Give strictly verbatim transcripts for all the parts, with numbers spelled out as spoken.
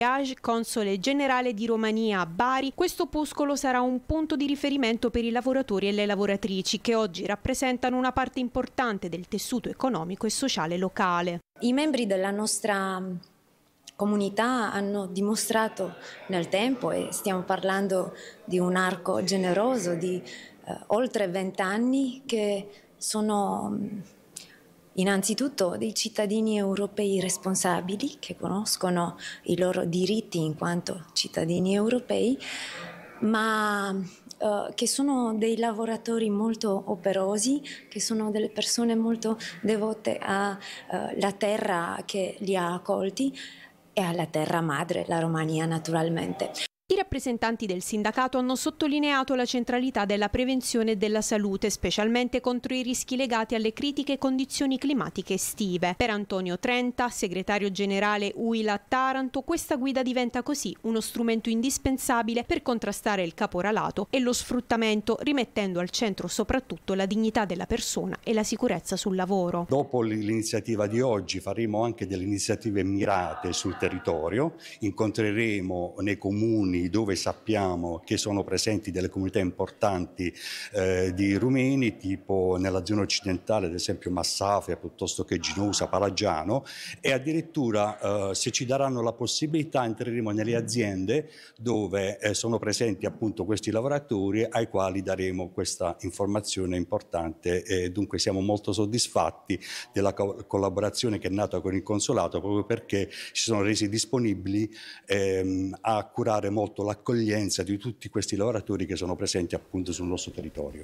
console generale di Romania a Bari, questo opuscolo sarà un punto di riferimento per i lavoratori e le lavoratrici che oggi rappresentano una parte importante del tessuto economico e sociale locale. I membri della nostra comunità hanno dimostrato nel tempo, e stiamo parlando di un arco generoso di eh, oltre vent'anni, che sono innanzitutto dei cittadini europei responsabili che conoscono i loro diritti in quanto cittadini europei, ma eh, che sono dei lavoratori molto operosi, che sono delle persone molto devote alla eh, terra che li ha accolti e alla terra madre, la Romania naturalmente. I rappresentanti del sindacato hanno sottolineato la centralità della prevenzione e della salute, specialmente contro i rischi legati alle critiche condizioni climatiche estive. Per Antonio Trenta, segretario generale U I L a Taranto, questa guida diventa così uno strumento indispensabile per contrastare il caporalato e lo sfruttamento, rimettendo al centro soprattutto la dignità della persona e la sicurezza sul lavoro. Dopo l'iniziativa di oggi faremo anche delle iniziative mirate sul territorio, incontreremo nei comuni dove sappiamo che sono presenti delle comunità importanti eh, di rumeni, tipo nella zona occidentale, ad esempio Massafia, piuttosto che Ginosa, Palagiano, e addirittura eh, se ci daranno la possibilità entreremo nelle aziende dove eh, sono presenti appunto questi lavoratori, ai quali daremo questa informazione importante, e dunque siamo molto soddisfatti della co- collaborazione che è nata con il consolato, proprio perché ci sono resi disponibili ehm, a curare molto l'accoglienza di tutti questi lavoratori che sono presenti appunto sul nostro territorio.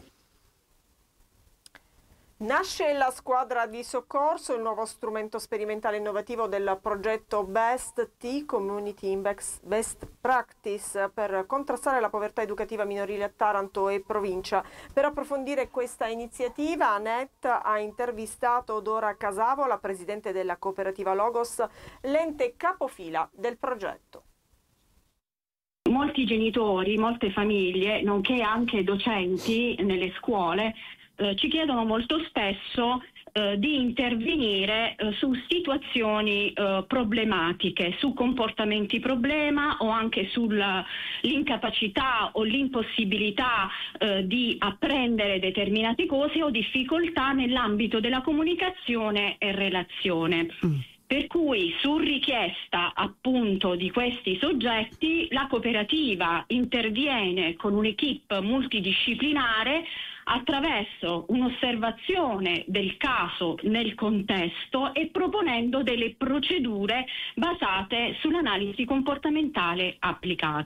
Nasce la squadra di soccorso, il nuovo strumento sperimentale innovativo del progetto Best T Community Index Best Practice per contrastare la povertà educativa minorile a Taranto e provincia. Per approfondire questa iniziativa, Anet ha intervistato Dora Casavo, la presidente della cooperativa Logos, l'ente capofila del progetto. Molti genitori, molte famiglie, nonché anche docenti nelle scuole, eh, ci chiedono molto spesso eh, di intervenire eh, su situazioni eh, problematiche, su comportamenti problema o anche sull'incapacità o l'impossibilità eh, di apprendere determinate cose o difficoltà nell'ambito della comunicazione e relazione. Mm. Per cui su richiesta appunto di questi soggetti la cooperativa interviene con un'equipe multidisciplinare attraverso un'osservazione del caso nel contesto e proponendo delle procedure basate sull'analisi comportamentale applicata.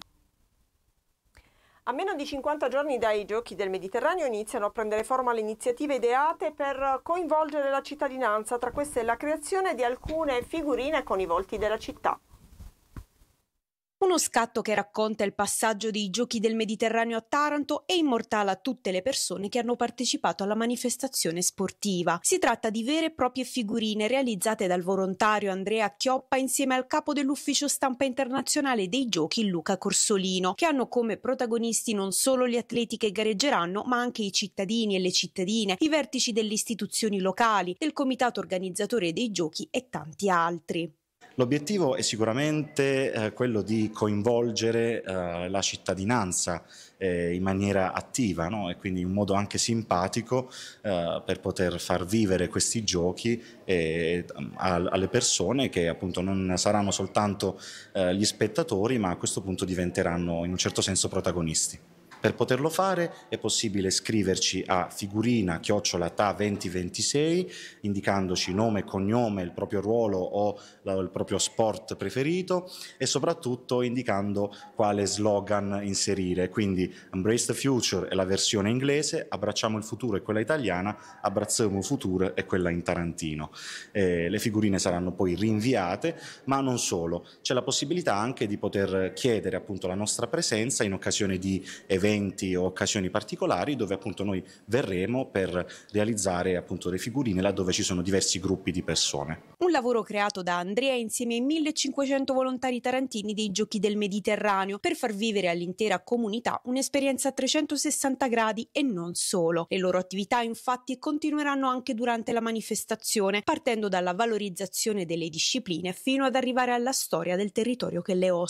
A meno di cinquanta giorni dai Giochi del Mediterraneo iniziano a prendere forma le iniziative ideate per coinvolgere la cittadinanza, tra queste la creazione di alcune figurine con i volti della città. Uno scatto che racconta il passaggio dei Giochi del Mediterraneo a Taranto e immortala tutte le persone che hanno partecipato alla manifestazione sportiva. Si tratta di vere e proprie figurine realizzate dal volontario Andrea Chioppa insieme al capo dell'ufficio stampa internazionale dei Giochi Luca Corsolino, che hanno come protagonisti non solo gli atleti che gareggeranno, ma anche i cittadini e le cittadine, i vertici delle istituzioni locali, del comitato organizzatore dei Giochi e tanti altri. L'obiettivo è sicuramente eh, quello di coinvolgere eh, la cittadinanza eh, in maniera attiva, no? E quindi in un modo anche simpatico eh, per poter far vivere questi giochi eh, a, alle persone che appunto non saranno soltanto eh, gli spettatori, ma a questo punto diventeranno in un certo senso protagonisti. Per poterlo fare è possibile scriverci a figurina chiocciola ta venti ventisei indicandoci nome e cognome, il proprio ruolo o il proprio sport preferito e soprattutto indicando quale slogan inserire. Quindi Embrace the Future è la versione inglese, Abbracciamo il futuro è quella italiana, Abbracciamo il futuro è quella in tarantino. Eh, le figurine saranno poi rinviate, ma non solo. C'è la possibilità anche di poter chiedere appunto la nostra presenza in occasione di eventi eventi o occasioni particolari dove appunto noi verremo per realizzare appunto le figurine laddove ci sono diversi gruppi di persone. Un lavoro creato da Andrea insieme ai millecinquecento volontari tarantini dei Giochi del Mediterraneo per far vivere all'intera comunità un'esperienza a trecentosessanta gradi e non solo. Le loro attività infatti continueranno anche durante la manifestazione, partendo dalla valorizzazione delle discipline fino ad arrivare alla storia del territorio che le ospita.